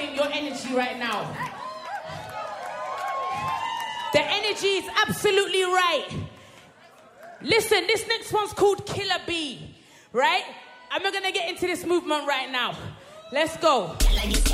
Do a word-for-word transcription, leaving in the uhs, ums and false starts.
feeling your energy right now. The energy is absolutely right. Listen, this next one's called Killer Bee, right? And we're gonna get into this movement right now. Let's go.